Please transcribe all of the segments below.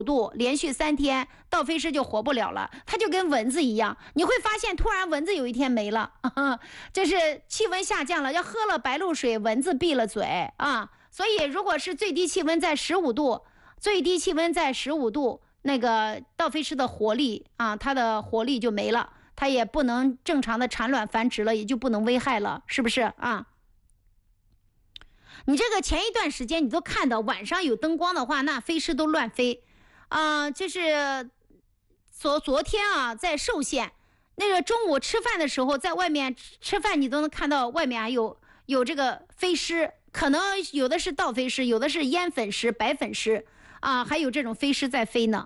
度，连续3天，倒飞虱就活不了了，它就跟蚊子一样，你会发现突然蚊子有一天没了，就是气温下降了，要喝了白露水，蚊子闭了嘴啊。所以如果是最低气温在15度，最低气温在15度，那个倒飞虱的活力啊，它的活力就没了，它也不能正常的产卵繁殖了，也就不能危害了，是不是啊？你这个前一段时间你都看到晚上有灯光的话，那飞虱都乱飞就是昨天啊，在寿县那个中午吃饭的时候，在外面吃饭，你都能看到外面还有这个飞虱，可能有的是倒飞虱，有的是烟粉虱、白粉虱啊，还有这种飞虱在飞呢。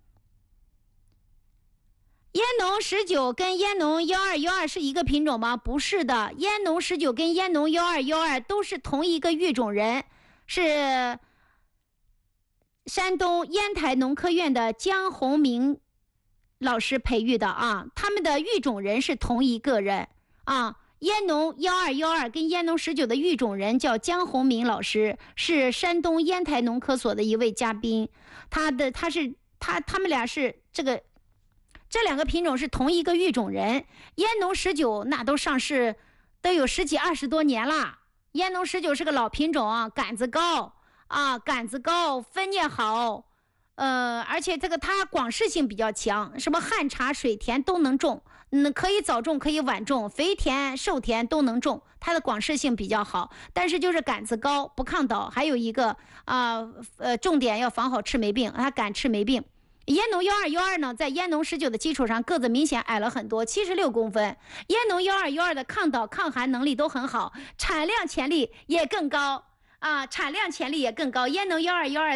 烟农19跟烟农1212是一个品种吗？不是的，烟农19跟烟农1212都是同一个育种人，是山东烟台农科院的江宏明老师培育的啊，他们的育种人是同一个人啊。烟农1212跟烟农19的育种人叫江宏明老师，是山东烟台农科所的一位嘉宾，他们俩是这2个品种是同一个育种人。烟农19那都上市都有10几20多年了，烟农19是个老品种啊，杆子高，分叶好，而且这个它广适性比较强，什么旱茶、水田都能种，可以早种可以晚种，肥田、瘦田都能种，它的广适性比较好，但是就是杆子高不抗倒，还有一个重点要防好赤霉病，它敢赤霉病。烟农1212呢，在烟农19的基础上个子明显矮了很多，76公分。烟农1212的抗倒抗寒能力都很好，产量潜力也更高啊，烟农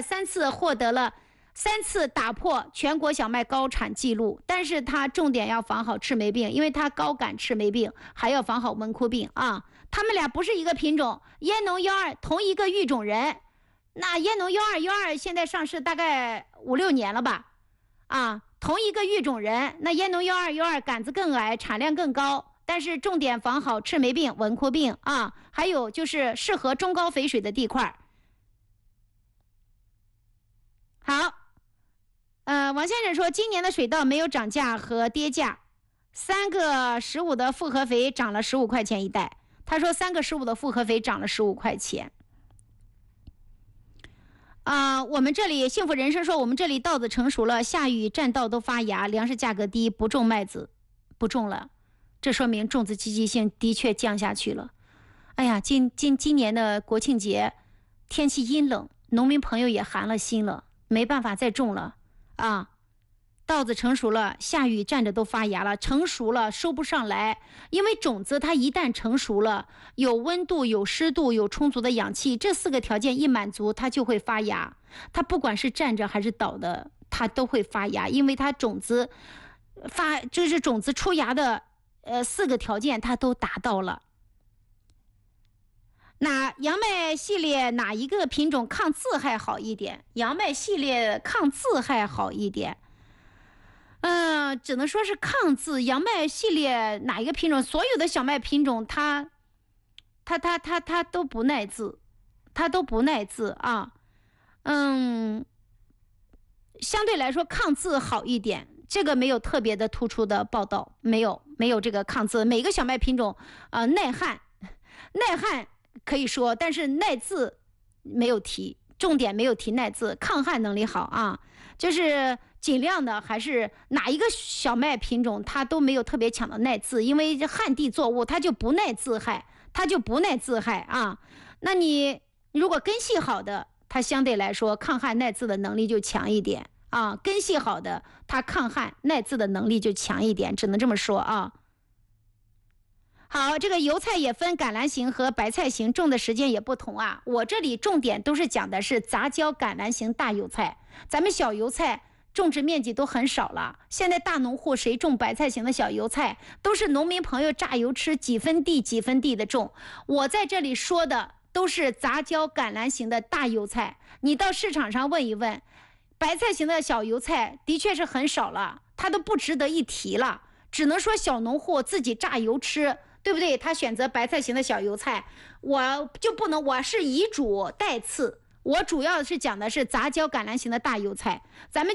12123次打破全国小麦高产记录，但是它重点要防好赤霉病，因为它高感赤霉病，还要防好蚊枯病啊。它们俩不是一个品种，烟农12同一个育种人。那烟农1212现在上市大概5、6年了吧？啊，同一个育种人，那烟农1212杆子更矮，产量更高，但是重点防好赤霉病、蚊枯病啊，还有就是适合中高肥水的地块。好，王先生说今年的水稻没有涨价和跌价，3个15的复合肥涨了15块钱一袋，他说3个15的复合肥涨了15块钱。我们这里幸福人生说，我们这里稻子成熟了，下雨占稻都发芽，粮食价格低，不种麦子，不种了，这说明种植积极性的确降下去了。哎呀，今年的国庆节天气阴冷，农民朋友也寒了心了，没办法再种了啊。稻子成熟了，下雨站着都发芽了，成熟了收不上来，因为种子它一旦成熟了，有温度、有湿度、有充足的氧气，这4个条件一满足，它就会发芽。它不管是站着还是倒的，它都会发芽，因为它种子就是种子出芽的4个条件它都达到了。那杨麦系列哪一个品种抗自害好一点？杨麦系列抗自害好一点。只能说是抗自。杨麦系列哪一个品种？所有的小麦品种它都不耐自，啊。相对来说抗自好一点，这个没有特别的突出的报道，没有这个抗自。每个小麦品种耐旱可以说，但是耐自没有提，重点没有提耐自，抗旱能力好啊，就是尽量的还是哪一个小麦品种它都没有特别强的耐自，因为旱地作物它就不耐自害啊。那你如果根系好的，它相对来说抗旱耐自的能力就强一点啊，根系好的它抗旱耐自的能力就强一点，只能这么说啊。好，这个油菜也分橄榄型和白菜型，种的时间也不同啊。我这里重点都是讲的是杂交橄榄型大油菜，咱们小油菜种植面积都很少了，现在大农户谁种白菜型的小油菜，都是农民朋友榨油吃，几分地的种。我在这里说的都是杂交橄榄型的大油菜，你到市场上问一问，白菜型的小油菜的确是很少了，它都不值得一提了，只能说小农户自己榨油吃，对不对？他选择白菜型的小油菜，我就不能，我是以主代次，我主要是讲的是杂交橄榄型的大油菜，咱们